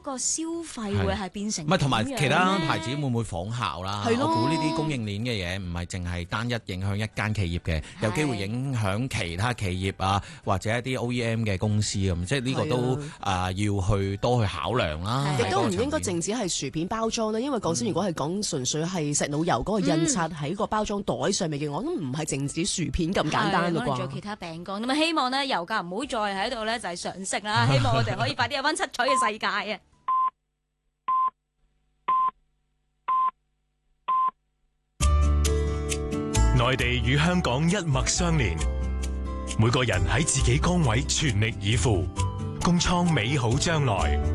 個消費會係變成唔係同埋點樣其他呢牌子會唔會仿效啦？ 係咯我估呢啲供應鏈嘅嘢唔係淨係單一影響一間企業嘅，有機會影響其他企業啊，或者一啲 OEM 嘅公司咁，即係呢個都要去多去考量啦。 亦都唔應該淨止係薯片包裝啦，因為講真，如果係講純粹係石腦油嗰個印刷喺個包裝袋上面嘅，我都唔係淨止薯片咁簡單啦啩。 可能仲有其他餅乾咁啊！希望呢油價唔好再喺度呢，就係上升啦。希望我哋可以快啲有翻七彩嘅世界啊！ 內地與香港一脈相連，每個人喺自己崗位全力以赴，共創美好將來。